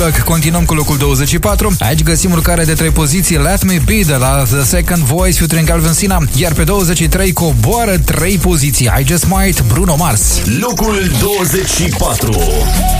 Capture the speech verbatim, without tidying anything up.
Continuăm cu locul douăzeci și patru. Aici găsim urcare de trei poziții Let Me Be de la The Second Voice featuring Calvin Sina. Iar pe douăzeci și trei coboară trei poziții I Just Might, Bruno Mars. Locul douăzeci și patru.